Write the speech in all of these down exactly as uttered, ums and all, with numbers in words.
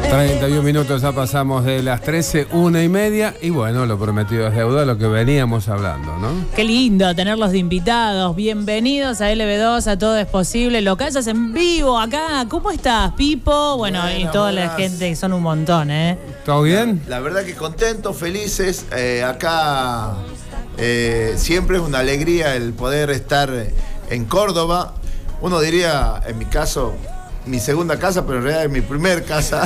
treinta y un minutos ya pasamos de las trece, una y media. Y bueno, lo prometido es deuda, lo que veníamos hablando, ¿no? Qué lindo tenerlos de invitados. Bienvenidos a L B dos, a Todo es Posible. Lo callas en vivo acá. ¿Cómo estás, Pipo? Bueno, bueno y toda buenas. La gente, que son un montón, ¿eh? ¿Todo bien? La, la verdad que contentos, felices. Eh, acá eh, siempre es una alegría el poder estar en Córdoba. Uno diría, en mi caso, mi segunda casa, pero en realidad es mi primer casa.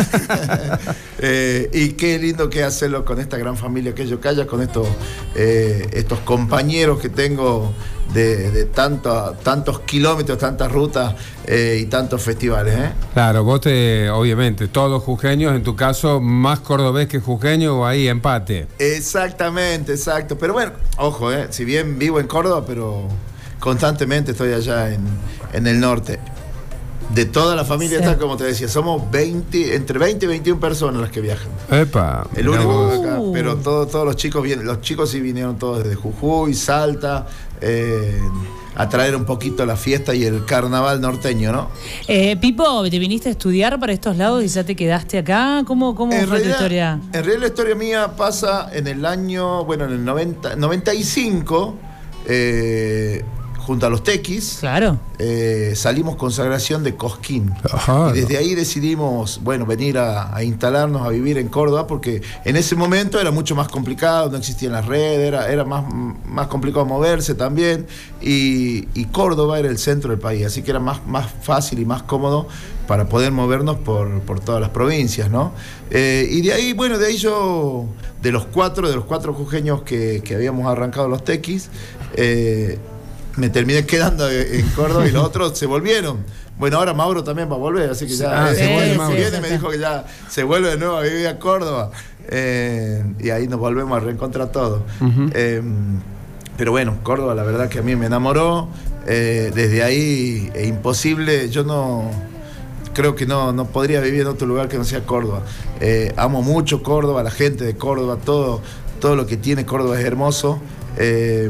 eh, y qué lindo que hacerlo con esta gran familia que yo calla, con estos, eh, estos compañeros que tengo de, de tanto, tantos kilómetros, tantas rutas eh, y tantos festivales. ¿eh? Claro, vos te, obviamente, todos jujeños, en tu caso, más cordobés que jujeño o ahí empate. Exactamente, exacto. Pero bueno, ojo, eh, si bien vivo en Córdoba, pero constantemente estoy allá en, en el norte. De toda la familia sí. Está, como te decía, somos veinte, entre veinte y veintiuna personas las que viajan. Epa. El único de acá. Pero todo, todos los chicos vienen, los chicos sí vinieron todos desde Jujuy, Salta, eh, a traer un poquito la fiesta y el carnaval norteño, ¿no? Eh, Pipo, ¿te viniste a estudiar para estos lados y ya te quedaste acá? ¿Cómo, cómo fue realidad, tu historia? En realidad la historia mía pasa en el año, bueno, en el noventa, noventa y cinco, eh, junto a los Tequis, claro. eh, salimos Consagración de Cosquín. Ajá, y desde no. ahí decidimos, bueno, venir a, a instalarnos, a vivir en Córdoba, porque en ese momento era mucho más complicado, no existían las redes, era, era más, más complicado moverse también, y, y Córdoba era el centro del país, así que era más, más fácil y más cómodo para poder movernos por, por todas las provincias, ¿no? Eh, y de ahí, bueno, de ahí yo, de los cuatro, de los cuatro jujeños que, que habíamos arrancado los Tequis, eh, me terminé quedando en Córdoba y los otros se volvieron. Bueno, ahora Mauro también va a volver, así que ya ah, se sí, vuelve, sí, Mauro sí, viene, sí, me sí. dijo que ya se vuelve de nuevo a vivir a Córdoba. Eh, y ahí nos volvemos a reencontrar todos. Uh-huh. Eh, pero bueno, Córdoba la verdad que a mí me enamoró. Eh, desde ahí es imposible, yo no... Creo que no, no podría vivir en otro lugar que no sea Córdoba. Eh, amo mucho Córdoba, la gente de Córdoba, todo, todo lo que tiene Córdoba es hermoso. Eh,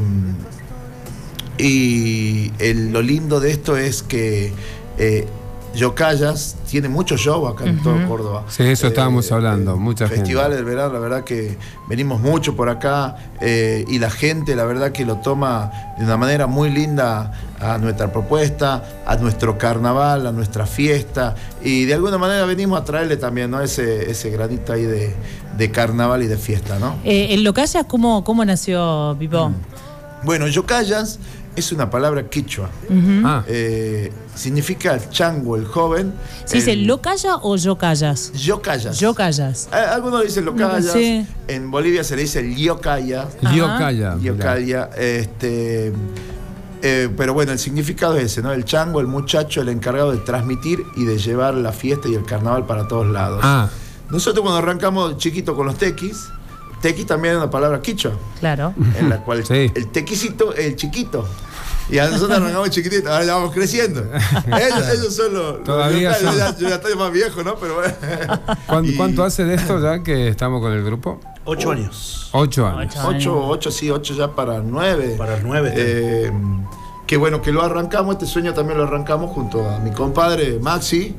Y el, lo lindo de esto es que eh, Yocayas tiene mucho show acá en uh-huh. todo Córdoba. Sí, eso estábamos eh, hablando, eh, mucha festivales gente. del verano, la verdad que venimos mucho por acá eh, y la gente, la verdad que lo toma de una manera muy linda a nuestra propuesta, a nuestro carnaval, a nuestra fiesta, y de alguna manera venimos a traerle también, ¿no? ese, ese granito ahí de, de carnaval y de fiesta, ¿no? Eh, ¿El Yocayas cómo, cómo nació, Pipo? Mm. Bueno, Yocayas es una palabra quichua. Uh-huh. ah. eh, significa el chango, el joven. ¿Se dice lo calla o yo callas? Yo callas. Yo callas. Eh, algunos dicen lo callas. Sí. En Bolivia se le dice el yo calla. Yo calla. Yo calla. Este, eh, pero bueno, el significado es ese, ¿no? El chango, el muchacho, el encargado de transmitir y de llevar la fiesta y el carnaval para todos lados. Ah. Nosotros cuando arrancamos chiquito con los tequis, tequi también es una palabra quichua. Claro. En la cual sí. el tequisito es el chiquito. Y a nosotros arrancamos chiquititos, ahora ya vamos creciendo. Ellos, ellos son los... Todavía los son... yo, ya, yo ya estoy más viejo, ¿no? Pero bueno. ¿Cuánto, y... ¿Cuánto hace de esto ya que estamos con el grupo? Ocho años. Ocho años. Ocho, ocho, ocho sí, ocho ya para nueve. Para nueve. Eh, qué bueno que lo arrancamos, este sueño también lo arrancamos junto a mi compadre Maxi.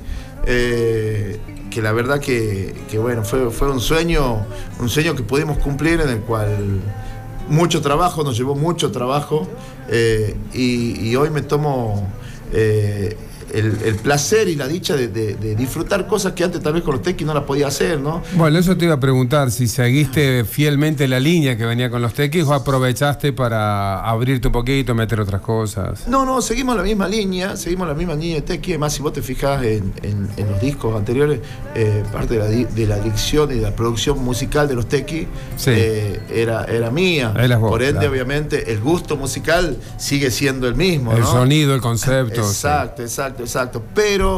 Eh, que la verdad que, que bueno, fue, fue un sueño, un sueño que pudimos cumplir, en el cual mucho trabajo, nos llevó mucho trabajo, eh, y, y hoy me tomo eh, el, el placer y la dicha de, de, de disfrutar cosas que antes tal vez con los tequis no las podía hacer, ¿no? Bueno, eso te iba a preguntar, si seguiste fielmente la línea que venía con los tequis o aprovechaste para abrirte un poquito, meter otras cosas. No, no, seguimos la misma línea, seguimos la misma línea de tequis. Además, si vos te fijas en, en, en los discos anteriores, eh, parte de la, de la dicción y de la producción musical de los tequis sí. eh, era, era mía. Vos, Por ende, claro. obviamente, el gusto musical sigue siendo el mismo, el ¿no? sonido, el concepto. Exacto, sí. exacto. Exacto, pero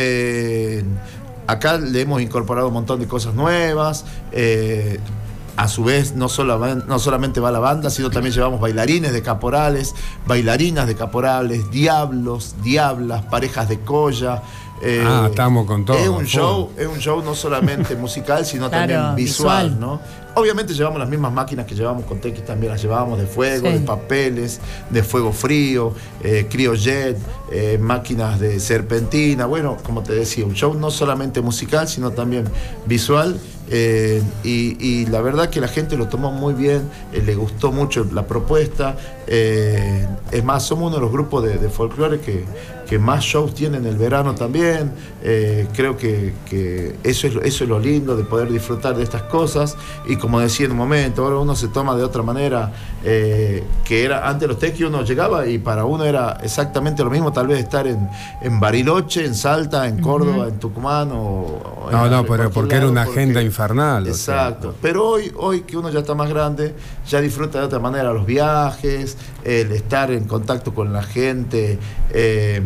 eh, acá le hemos incorporado un montón de cosas nuevas. Eh, a su vez, no, solo, no solamente va la banda, sino también llevamos bailarines de caporales, bailarinas de caporales, diablos, diablas, parejas de colla. Eh, ah, estamos con todo. Es un show, es un show no solamente musical, sino claro, también visual, visual, ¿no? Obviamente llevamos las mismas máquinas que llevamos con Tequis, también las llevamos de fuego, sí. de papeles, de fuego frío, eh, criojet, eh, máquinas de serpentina. Bueno, como te decía, un show no solamente musical, sino también visual. Eh, y, y la verdad que la gente lo tomó muy bien, eh, le gustó mucho la propuesta. Eh, es más, somos uno de los grupos de, de folclore que, que más shows tienen el verano también. Eh, creo que, que eso, es, eso es lo lindo de poder disfrutar de estas cosas. Y como decía en un momento, ahora uno se toma de otra manera, eh, que era antes los tequis uno llegaba y para uno era exactamente lo mismo, tal vez estar en, en Bariloche, en Salta, en Córdoba, uh-huh. en Tucumán o, o no, en, no, pero porque lado, era una porque, agenda infernal. Exacto, o sea, pero hoy, hoy que uno ya está más grande, ya disfruta de otra manera los viajes, el estar en contacto con la gente, eh,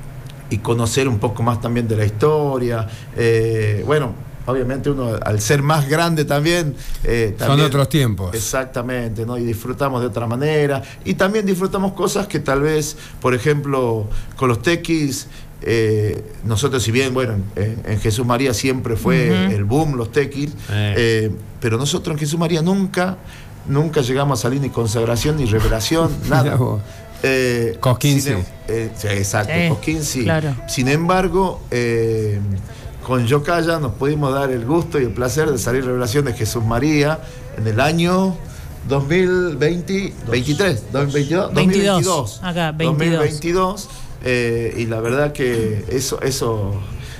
y conocer un poco más también de la historia. Eh, bueno, obviamente uno al ser más grande también, eh, también son otros tiempos. Exactamente, ¿no? Y disfrutamos de otra manera. Y también disfrutamos cosas que tal vez, por ejemplo, con los tequis, eh, nosotros si bien, bueno, en, en Jesús María siempre fue uh-huh. el boom, los tequis, eh. Eh, pero nosotros en Jesús María nunca, nunca llegamos a salir ni consagración ni revelación, nada. Eh, Cosquín sí. Eh, sí, exacto, sí, Cosquín sí. Claro. Sin embargo, eh, con Yocaya nos pudimos dar el gusto y el placer de salir Revelación de Jesús María en el año dos mil veinte, veintitrés, dos mil veintidós, veintidós, dos mil veintidós, acá, veintidós. dos mil veintidós, eh, y la verdad que eso, eso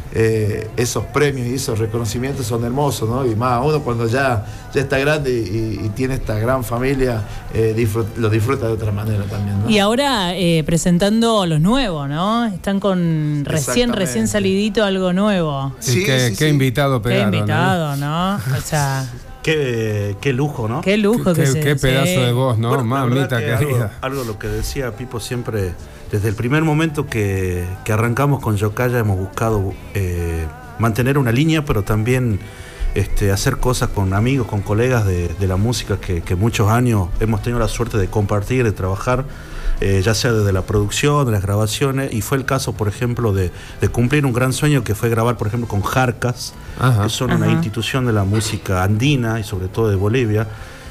eh, esos premios y esos reconocimientos son hermosos, ¿no? Y más uno cuando ya, ya está grande y, y tiene esta gran familia, eh, disfrut, lo disfruta de otra manera también, ¿no? Y ahora eh, presentando los nuevos, ¿no? Están con recién, recién salidito algo nuevo. Sí, qué, sí, qué sí. invitado pegaron. Qué invitado, ¿no? ¿no? O sea... Qué, qué lujo, ¿no? Qué lujo qué, que se... Qué pedazo sí. de voz, ¿no? Bueno, Mamita que querida. Algo, algo lo que decía Pipo siempre, desde el primer momento que, que arrancamos con Yocaya hemos buscado eh, mantener una línea, pero también este, hacer cosas con amigos, con colegas de, de la música que, que muchos años hemos tenido la suerte de compartir, de trabajar, eh, ya sea desde la producción, de las grabaciones, y fue el caso, por ejemplo, de, de cumplir un gran sueño que fue grabar, por ejemplo, con Jarcas, Ajá. que son Ajá. una institución de la música andina y sobre todo de Bolivia.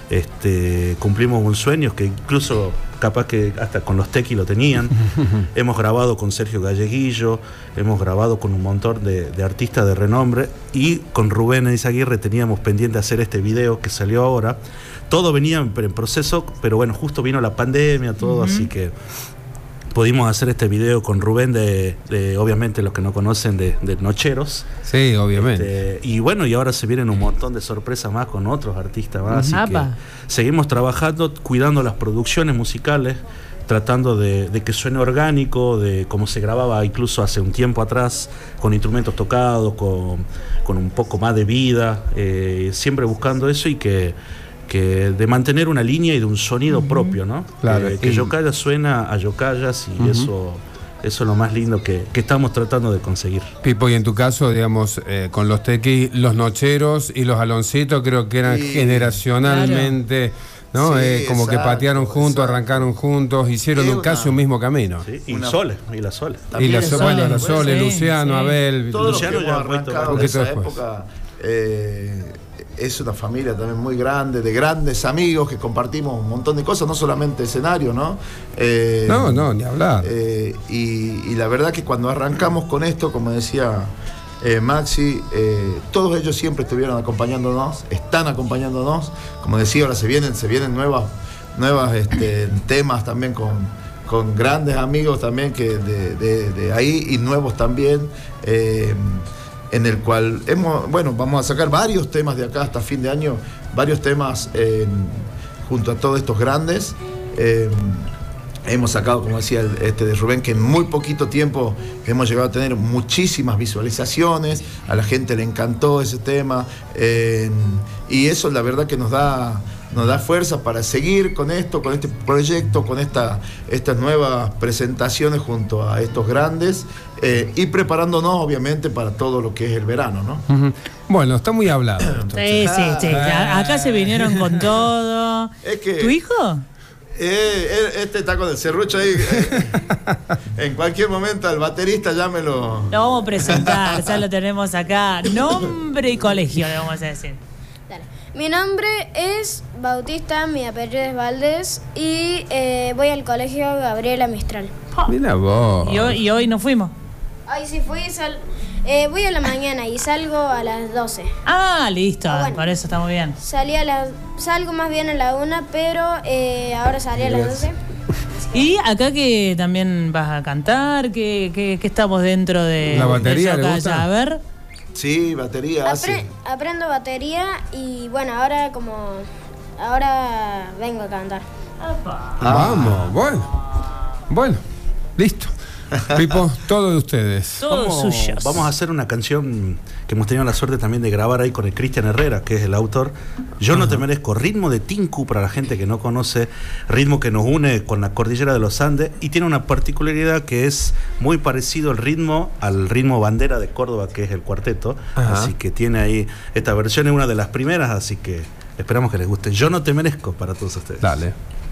Este, cumplimos un sueño que incluso capaz que hasta con los tequis lo tenían. Hemos grabado con Sergio Galleguillo, hemos grabado con un montón de, de artistas de renombre, y con Rubén Eizaguirre teníamos pendiente hacer este video que salió ahora. Todo venía en, en proceso, pero bueno, justo vino la pandemia, todo, uh-huh. así que pudimos hacer este video con Rubén de, de obviamente los que no conocen, de, de Nocheros. Sí, obviamente. Este, y bueno, y ahora se vienen un montón de sorpresas más con otros artistas más. Así que seguimos trabajando, cuidando las producciones musicales, tratando de, de que suene orgánico, de cómo se grababa incluso hace un tiempo atrás, con instrumentos tocados, con, con un poco más de vida, eh, siempre buscando eso y que que de mantener una línea y de un sonido uh-huh. propio, ¿no? Claro, eh, que Yocaya suena a Yocayas y uh-huh. eso, eso es lo más lindo que, que estamos tratando de conseguir. Pipo, y en tu caso, digamos, eh, con los tequis, los Nocheros y los Aloncitos creo que eran sí. generacionalmente... Claro. ¿no? Sí, eh, como exacto, que patearon juntos, exacto. arrancaron juntos, hicieron sí, un casi un mismo camino. Sí, y una... Sole, y la Sole. Y la Sole, bueno, la Sole, sí, Luciano, sí. Abel. Todo Luciano lo que hemos arrancado en esa época eh, es una familia también muy grande, de grandes amigos que compartimos un montón de cosas, no solamente escenario, ¿no? Eh, no, no, ni hablar. Eh, y, y la verdad que cuando arrancamos con esto, como decía Eh, Maxi, eh, todos ellos siempre estuvieron acompañándonos, están acompañándonos, como decía, ahora se vienen, se vienen nuevas, nuevas este, temas también con, con grandes amigos también que de, de, de ahí y nuevos también, eh, en el cual hemos, bueno, vamos a sacar varios temas de acá hasta fin de año, varios temas eh, junto a todos estos grandes. Eh, Hemos sacado, como decía este de Rubén, que en muy poquito tiempo hemos llegado a tener muchísimas visualizaciones, a la gente le encantó ese tema, eh, y eso la verdad que nos da, nos da fuerza para seguir con esto, con este proyecto, con esta, estas nuevas presentaciones junto a estos grandes, eh, y preparándonos obviamente para todo lo que es el verano, ¿no? Uh-huh. Bueno, está muy hablado. Sí, sí, sí. Acá se vinieron con todo. Es que, ¿Tu hijo? Eh, este está con el serrucho ahí. Eh, en cualquier momento al baterista ya me lo... Lo vamos a presentar, ya lo tenemos acá. Nombre y colegio, le vamos a decir. Dale. Mi nombre es Bautista, mi apellido es Valdés y eh, voy al colegio Gabriela Mistral. Mira vos. ¿Y hoy, y hoy nos fuimos? Hoy sí fui, sal, eh, voy a la mañana y salgo a las doce. Ah, listo, Ah, bueno. por eso está muy bien. Salí a las, salgo más bien a la una, pero eh, ahora salí a las doce. Y acá que también vas a cantar, que, que, que estamos dentro de la batería. de ¿Le gusta? A ver. Sí, batería Apre- hace. aprendo batería y bueno, ahora como... Ahora vengo a cantar. Ah. Vamos, bueno. Bueno, listo. Pipo, todo de ustedes. Todos Vamos, suyos. vamos a hacer una canción que hemos tenido la suerte también de grabar ahí con el Cristian Herrera, que es el autor. Yo no te merezco, ritmo de Tinku, para la gente que no conoce, ritmo que nos une con la cordillera de los Andes y tiene una particularidad que es muy parecido el ritmo al ritmo bandera de Córdoba, que es el cuarteto. Ajá. Así que tiene ahí, esta versión es una de las primeras, así que esperamos que les guste. Yo no te merezco para todos ustedes. Dale.